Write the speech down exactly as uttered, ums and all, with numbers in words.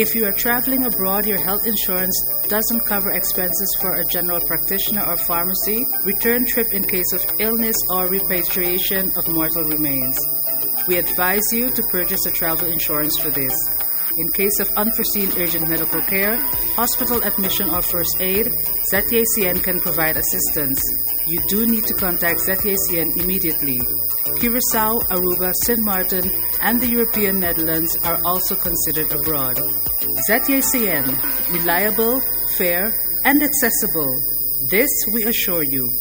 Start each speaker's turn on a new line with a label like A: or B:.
A: If you are traveling abroad, your health insurance doesn't cover expenses for a general practitioner or pharmacy, return trip in case of illness, or repatriation of mortal remains. We advise you to purchase a travel insurance for this. In case of unforeseen urgent medical care, hospital admission, or first aid, Z T A C N can provide assistance. You do need to contact Z T A C N immediately. Curaçao, Aruba, Saint Martin, and the European Netherlands are also considered abroad. Z T A C N, reliable, fair, and accessible. This we assure you.